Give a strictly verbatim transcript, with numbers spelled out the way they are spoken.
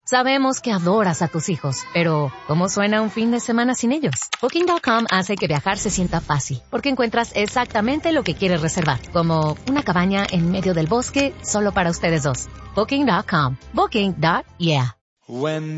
Sabemos que adoras a tus hijos, pero ¿cómo suena un fin de semana sin ellos? Booking punto com hace que viajar se sienta fácil, porque encuentras exactamente lo que quieres reservar, como una cabaña en medio del bosque solo para ustedes dos. Booking punto com. Booking. Yeah. When